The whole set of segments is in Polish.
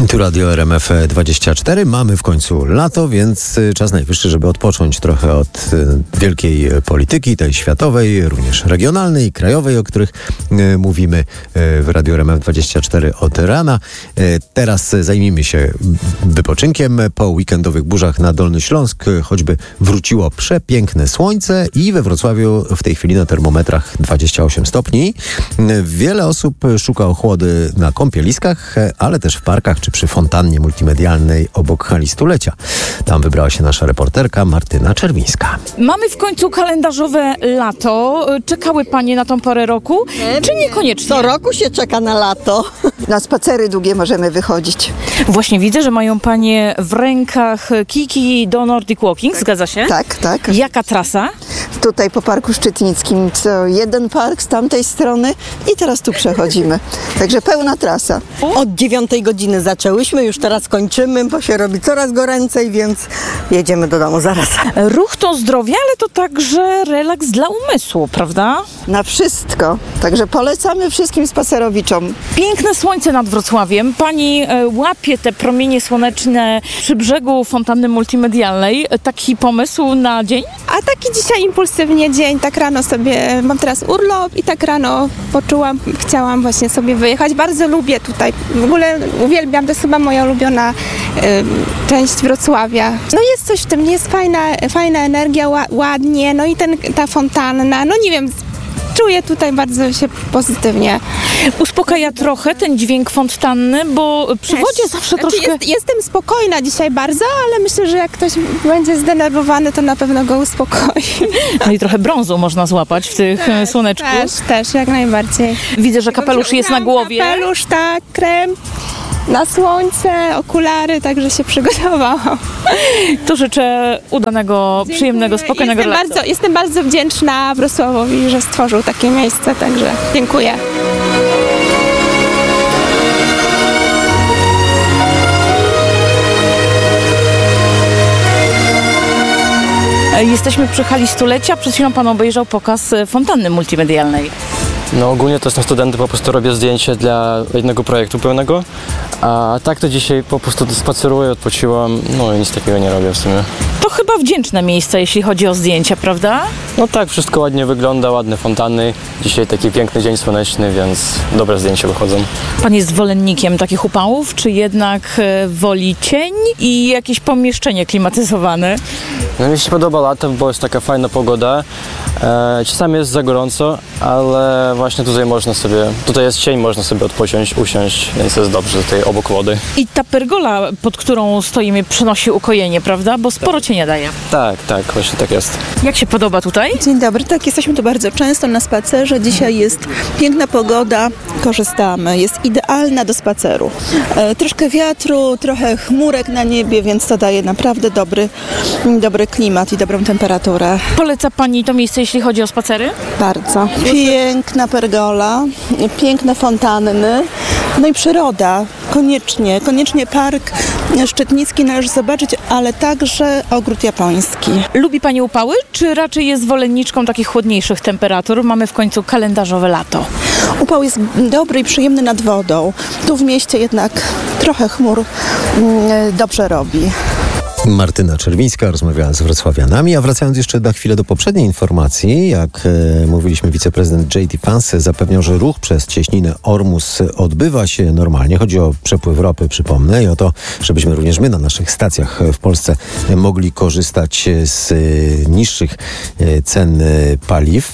Tu Radio RMF24. Mamy w końcu lato, więc czas najwyższy, żeby odpocząć trochę od wielkiej polityki, tej światowej, również regionalnej, krajowej, o których mówimy w Radio RMF24 od rana. Teraz zajmijmy się wypoczynkiem. Po weekendowych burzach na Dolny Śląsk choćby wróciło przepiękne słońce i we Wrocławiu w tej chwili na termometrach 28 stopni. Wiele osób szuka ochłody na kąpieliskach, ale też w parkach czy przy fontannie multimedialnej obok hali stulecia. Tam wybrała się nasza reporterka Martyna Czerwińska. Mamy w końcu kalendarzowe lato. Czekały panie na tą porę roku? Czy niekoniecznie? Co roku się czeka na lato. Na spacery długie możemy wychodzić. Właśnie widzę, że mają panie w rękach kijki do Nordic Walking. Zgadza się? Tak, tak. Jaka trasa? Tutaj po Parku Szczytnickim, co jeden park z tamtej strony i teraz tu przechodzimy. Także pełna trasa. Od 9 godziny zaczęłyśmy, już teraz kończymy, bo się robi coraz goręcej, więc jedziemy do domu zaraz. Ruch to zdrowie, ale to także relaks dla umysłu, prawda? Na wszystko. Także polecamy wszystkim spacerowiczom. Piękne słońce nad Wrocławiem. Pani łapie te promienie słoneczne przy brzegu fontanny multimedialnej. Taki pomysł na dzień? A taki dzisiaj impulsywnie dzień, tak rano sobie, mam teraz urlop i tak rano chciałam właśnie sobie wyjechać. Bardzo lubię tutaj, w ogóle uwielbiam, to jest chyba moja ulubiona część Wrocławia. No jest coś w tym, jest fajna energia, ładnie, no i ta fontanna, no nie wiem, czuję tutaj bardzo się pozytywnie. Uspokaja trochę ten dźwięk fontanny, bo przy wodzie zawsze troszkę... Jestem spokojna dzisiaj bardzo, ale myślę, że jak ktoś będzie zdenerwowany, to na pewno go uspokoi. No i trochę brązu można złapać w tych słoneczku. Też, jak najbardziej. Widzę, że kapelusz jest na głowie. Kapelusz, tak, krem na słońce, okulary, także się przygotowałam. To życzę udanego, przyjemnego, spokojnego relaksu. Jestem bardzo wdzięczna Wrocławowi, że stworzył takie miejsce, także dziękuję. Jesteśmy przy hali stulecia. Przed chwilą pan obejrzał pokaz fontanny multimedialnej. No ogólnie to na studenty po prostu robię zdjęcie dla jednego projektu pełnego, a tak to dzisiaj po prostu spaceruję, odpoczyłam, no i nic takiego nie robię w sumie. To chyba wdzięczne miejsce, jeśli chodzi o zdjęcia, prawda? No tak, wszystko ładnie wygląda, ładne fontanny. Dzisiaj taki piękny dzień słoneczny, więc dobre zdjęcia wychodzą. Pan jest zwolennikiem takich upałów, czy jednak woli cień i jakieś pomieszczenie klimatyzowane? No mi się podoba lato, bo jest taka fajna pogoda. Czasami jest za gorąco, ale właśnie tutaj jest cień, można sobie odpocząć, usiąść, więc jest dobrze tutaj obok wody. I ta pergola, pod którą stoimy, przynosi ukojenie, prawda? Bo sporo cienia daje. Tak, właśnie tak jest. Jak się podoba tutaj? Dzień dobry, tak, jesteśmy tu bardzo często na spacerze. Dzisiaj jest piękna pogoda, korzystamy, jest idealna do spaceru. Troszkę wiatru, trochę chmurek na niebie, więc to daje naprawdę dobry klimat i dobrą temperaturę. Poleca pani to miejsce, jeśli chodzi o spacery? Bardzo. Piękna pergola, piękne fontanny, no i przyroda. Koniecznie Park Szczytnicki należy zobaczyć, ale także ogród japoński. Lubi pani upały, czy raczej jest zwolenniczką takich chłodniejszych temperatur? Mamy w końcu kalendarzowe lato. Upał jest dobry i przyjemny nad wodą. Tu w mieście jednak trochę chmur dobrze robi. Martyna Czerwińska rozmawiała z wrocławianami, a wracając jeszcze na chwilę do poprzedniej informacji, jak mówiliśmy, wiceprezydent J.D. Vance zapewniał, że ruch przez cieśninę Ormus odbywa się normalnie. Chodzi o przepływ ropy, przypomnę, i o to, żebyśmy również my na naszych stacjach w Polsce mogli korzystać z niższych cen paliw.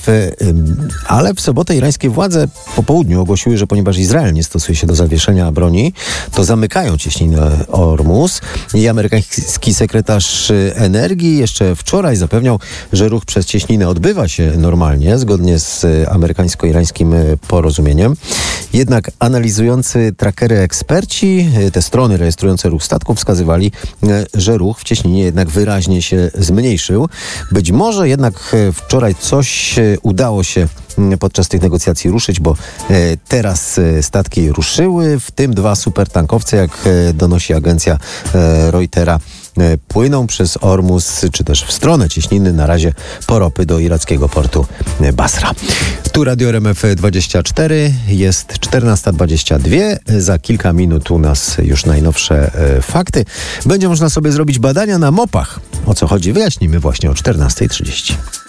Ale w sobotę irańskie władze po południu ogłosiły, że ponieważ Izrael nie stosuje się do zawieszenia broni, to zamykają cieśninę Ormus i amerykański sekretarz energii jeszcze wczoraj zapewniał, że ruch przez cieśninę odbywa się normalnie, zgodnie z amerykańsko-irańskim porozumieniem. Jednak analizujący trackery eksperci, te strony rejestrujące ruch statków, wskazywali, że ruch w cieśninie jednak wyraźnie się zmniejszył. Być może jednak wczoraj coś udało się podczas tych negocjacji ruszyć, bo teraz statki ruszyły, w tym 2 supertankowce, jak donosi agencja Reutera. płyną przez Ormus, czy też w stronę cieśniny na razie po ropy do irackiego portu Basra. Tu Radio RMF24, jest 14:22. Za kilka minut u nas już najnowsze fakty. Będzie można sobie zrobić badania na mopach. O co chodzi, wyjaśnimy właśnie o 14:30.